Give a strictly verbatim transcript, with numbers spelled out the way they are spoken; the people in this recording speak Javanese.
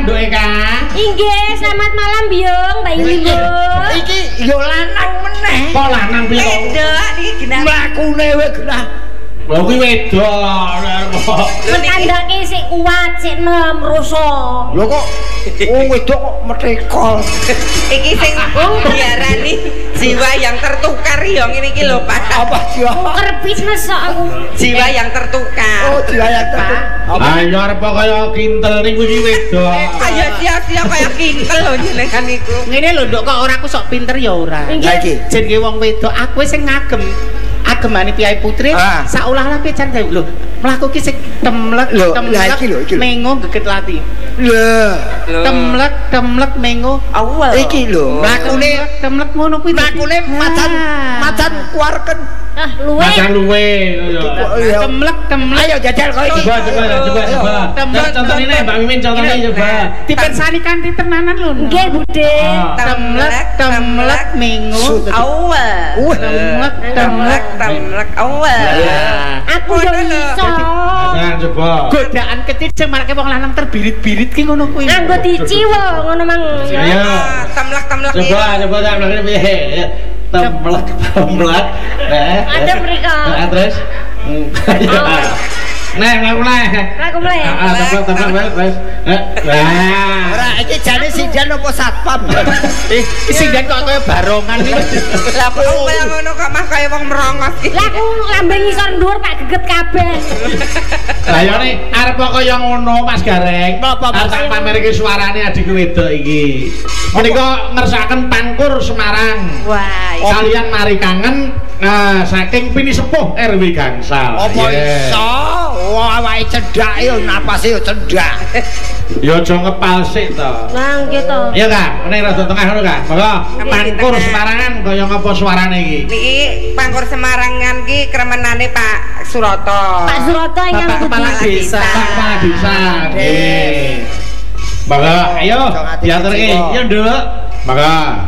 nduke Kang. Inggih, selamat malam Biung, Mbak Yuyun. Iki yo lanang meneh. Kok lanang piye kok? Wedok iki genah. Mlakune wae genah. Lha kuwi wedok. Tandake sik kuat, sik nem ruso. Lho kok wong wedok kok metekol. Iki sing diarani jiwa yang tertukar ya ngene iki lho Pak. Apa jiwa? Tuker bisnis kok aku. Jiwa yang tertukar. Oh, jiwa yang tertukar. Ayo arep kaya kintel ning kuwi wedok. Ayo siap-siap kaya kintel lho jenengan iku. Ngene lho Nduk kok ora aku sok pinter ya ora. Iki Jenenge wong wedok aku sing ngagem. Agemane Piai Putri Ah. saulah-ulah pican lho. Mlaku ki sing temlek Lho, lah temlek iki lho, iki lho. mengo geget lati. lho. Temlek temlek mengo Awal. Iki lho, mlakune temlek ngono kuwi. mlakune macan macan kuarken. Ah, luwe. Macan luwe. Iya. Temlek temlek. Ayo jajal kok iki. Coba coba coba coba. Temlek, Contoh ini Mbak Mimin contohnya coba. Dipersani kanthi tenanan lho. Nggih, Bude. Temlek temlek mengo. Awal. Wah. Temlek Temlek temlek. temlek awal. Aku yo iso. Nah, coba. Godaan kecil sing marake wong lanang terbirit-birit ki ngono kuwi. Nganggo diciwo ngono mang. Ayo. Temlek temlek. Coba coba tak belakang piye? Temlek temlek. Eh. Ada mereka. Nah, terus. Ayo. Nah, mulai. Aku mulai. Ah, temlek temlek terus. Nah. Ora iki jane sindan apa satpam? Eh, singgan kok kaya barongan iki. Lah kok kaya ngono kok mah kaya wong merongos iki. Lah aku lambeng ngisor dhuwur Pak geget kabeh. Lah ya nih arep kaya ngono Mas Gareng. Apa, Mas? Arep tak pamerke suarane adikku wedok iki. Menika ngersakaken Pangkur Semarang. Wah, Kalian mari kangen nah, saking Pini Sepuh R W Gangsal. Apa Yeah. iso? Wah, awake cedhak yo napase yo cedhak. Ya aja ngepal sik to. Nah, gitu. Iya Kak, ning rada tengah ngono Kak. Monggo Pangkur Semarangan kaya ngapa suarane iki? niki Pangkur Semarangan ki kremenane Pak Suroto. Pak Suroto yang Bapak Kepala Desa. Pak Kepala Desa. Nggih. Monggo, ayo diaturke. Ya, Nduk. Monggo.